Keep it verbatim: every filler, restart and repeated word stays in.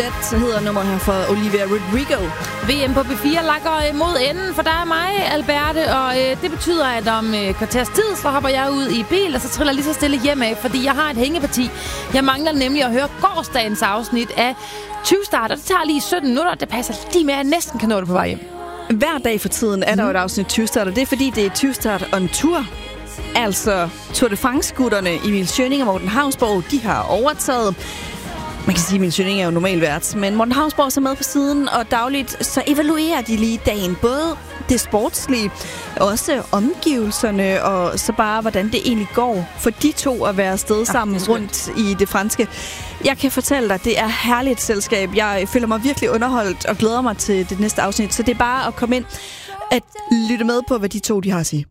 Så hedder nummeret her for Olivia Rodrigo. V M på B fire lakker mod enden, for der er mig, Alberte, og øh, det betyder, at om øh, kvarters tid, så hopper jeg ud i bil, og så triller lige så stille hjem af, fordi jeg har et hængeparti. Jeg mangler nemlig at høre gårsdagens afsnit af tyve Start, og det tager lige sytten minutter, det passer lige med, at jeg næsten kan nå det på vej hjem. Hver dag for tiden er der jo et afsnit tyve Start, og det er fordi, det er tyve Start on tour. Altså, Tour de France-gutterne Emil Schøning og Morten Havnsborg, de har overtaget. Man kan sige, at Emil Schøning er jo normalt vært, men Morten Havnsborg er så med på siden, og dagligt så evaluerer de lige dagen. Både det sportslige, også omgivelserne, og så bare, hvordan det egentlig går for de to at være afsted sammen ja, rundt i det franske. Jeg kan fortælle dig, det er herligt selskab. Jeg føler mig virkelig underholdt og glæder mig til det næste afsnit, så det er bare at komme ind at lytte med på, hvad de to de har at sige.